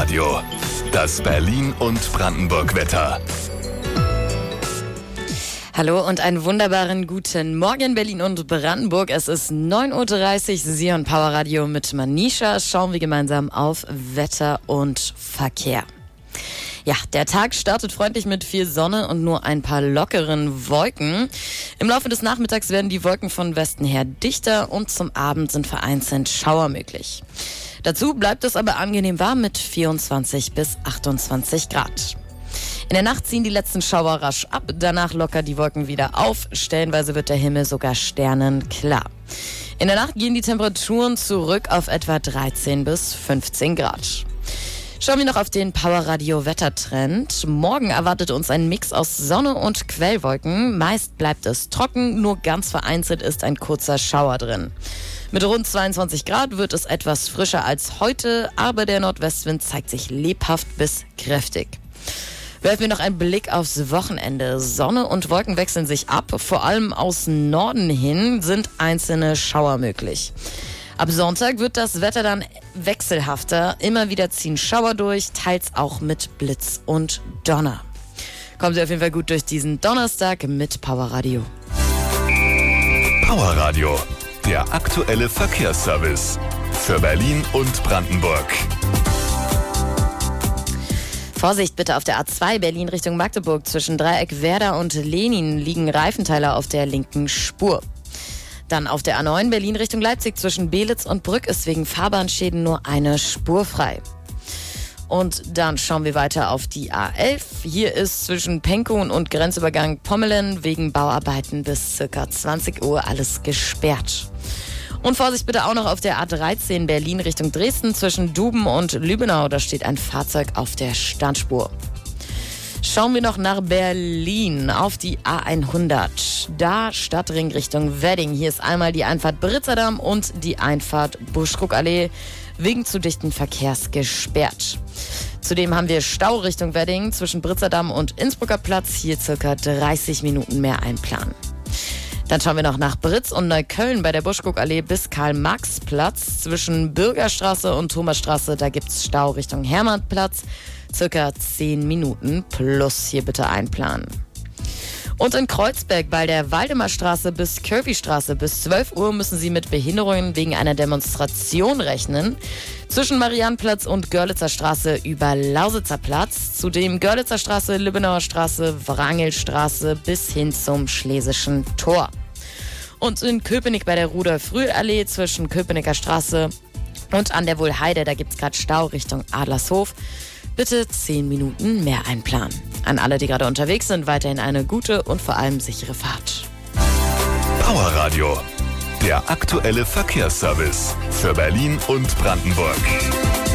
Powerradio. Das Berlin- und Brandenburg-Wetter. Hallo und einen wunderbaren guten Morgen Berlin und Brandenburg. Es ist 9.30 Uhr, Sie hören Powerradio mit Manisha. Schauen wir gemeinsam auf Wetter und Verkehr. Ja, der Tag startet freundlich mit viel Sonne und nur ein paar lockeren Wolken. Im Laufe des Nachmittags werden die Wolken von Westen her dichter und zum Abend sind vereinzelt Schauer möglich. Dazu bleibt es aber angenehm warm mit 24 bis 28 Grad. In der Nacht ziehen die letzten Schauer rasch ab, danach lockern die Wolken wieder auf, stellenweise wird der Himmel sogar sternenklar. In der Nacht gehen die Temperaturen zurück auf etwa 13 bis 15 Grad. Schauen wir noch auf den Powerradio-Wettertrend. Morgen erwartet uns ein Mix aus Sonne und Quellwolken. Meist bleibt es trocken, nur ganz vereinzelt ist ein kurzer Schauer drin. Mit rund 22 Grad wird es etwas frischer als heute, aber der Nordwestwind zeigt sich lebhaft bis kräftig. Werfen wir noch einen Blick aufs Wochenende. Sonne und Wolken wechseln sich ab. Vor allem aus Norden hin sind einzelne Schauer möglich. Ab Sonntag wird das Wetter dann wechselhafter. Immer wieder ziehen Schauer durch, teils auch mit Blitz und Donner. Kommen Sie auf jeden Fall gut durch diesen Donnerstag mit Powerradio. Powerradio, der aktuelle Verkehrsservice für Berlin und Brandenburg. Vorsicht bitte auf der A2 Berlin Richtung Magdeburg. Zwischen Dreieck Werder und Lenin liegen Reifenteile auf der linken Spur. Dann auf der A9 Berlin Richtung Leipzig zwischen Belitz und Brück ist wegen Fahrbahnschäden nur eine Spur frei. Und dann schauen wir weiter auf die A11. Hier ist zwischen Pankow und Grenzübergang Pommelen wegen Bauarbeiten bis ca. 20 Uhr alles gesperrt. Und Vorsicht bitte auch noch auf der A13 Berlin Richtung Dresden zwischen Duben und Lübbenau. Da steht ein Fahrzeug auf der Standspur. Schauen wir noch nach Berlin auf die A100. Da Stadtring Richtung Wedding. Hier ist einmal die Einfahrt Britzerdamm und die Einfahrt Buschruckallee wegen zu dichten Verkehrs gesperrt. Zudem haben wir Stau Richtung Wedding zwischen Britzerdamm und Innsbrucker Platz. Hier circa 30 Minuten mehr einplanen. Dann schauen wir noch nach Britz und Neukölln bei der Buschkuckallee bis Karl-Marx-Platz. Zwischen Bürgerstraße und Thomasstraße, da gibt's Stau Richtung Hermannplatz. Circa 10 Minuten plus hier bitte einplanen. Und in Kreuzberg bei der Waldemarstraße bis Kirbystraße bis 12 Uhr müssen Sie mit Behinderungen wegen einer Demonstration rechnen. Zwischen Mariannplatz und Görlitzer Straße über Lausitzer Platz. Zudem Görlitzer Straße, Lübbenauer Straße, Wrangelstraße bis hin zum Schlesischen Tor. Und in Köpenick bei der Rudolf-Rühl-Allee zwischen Köpenicker Straße und an der Wohlheide, da gibt's gerade Stau Richtung Adlershof. Bitte 10 Minuten mehr einplanen. An alle, die gerade unterwegs sind, weiterhin eine gute und vor allem sichere Fahrt. Powerradio, der aktuelle Verkehrsservice für Berlin und Brandenburg.